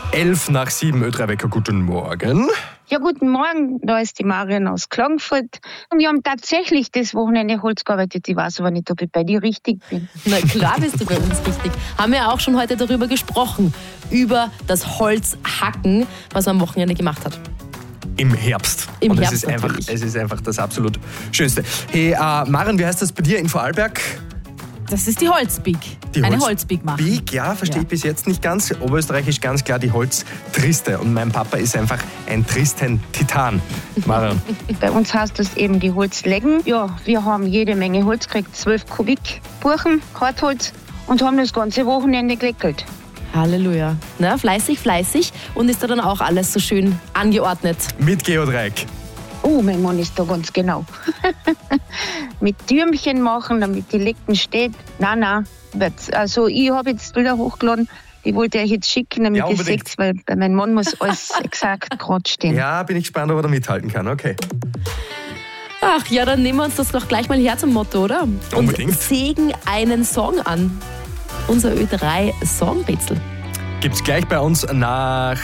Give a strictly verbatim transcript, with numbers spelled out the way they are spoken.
Elf nach sieben, Ö drei Wecker, guten Morgen. Ja, guten Morgen, da ist die Marion aus Klagenfurt. Und wir haben tatsächlich das Wochenende Holz gearbeitet. Ich weiß aber nicht, ob ich bei dir richtig bin. Na klar bist du bei uns richtig. Haben wir auch schon heute darüber gesprochen, über das Holzhacken, was man am Wochenende gemacht hat. Im Herbst. Im Und Herbst es ist einfach, natürlich. es ist einfach das absolut Schönste. Hey, äh, Marion, wie heißt das bei dir in Vorarlberg? Das ist die Holzbig. Die Eine Holz- Holzbig machen. Big, ja, verstehe Ja. ich bis jetzt nicht ganz. Oberösterreichisch ganz klar die Holztriste. Und mein Papa ist einfach ein Tristen-Titan. Marion. Bei uns heißt das eben die Holzleggen. Ja, wir haben jede Menge Holz gekriegt, zwölf Kubik Buchen, Hartholz und haben das ganze Wochenende geleckelt. Halleluja. Na, fleißig, fleißig. Und ist da dann auch alles so schön angeordnet? Mit Geodreieck. Oh, mein Mann ist da ganz genau. Mit Türmchen machen, damit die Lecken steht. Nein, nein. wird's. Also ich habe jetzt Bilder hochgeladen, die wollte ich jetzt schicken, damit Ja, ihr unbedingt. seht, weil bei meinem Mann muss alles exakt gerade stehen. Ja, bin ich gespannt, ob er da mithalten kann. Okay. Ach ja, dann nehmen wir uns das doch gleich mal her zum Motto, oder? Unbedingt. Und sägen einen Song an. Unser Ö drei Songrätsel. Gibt's gleich bei uns nach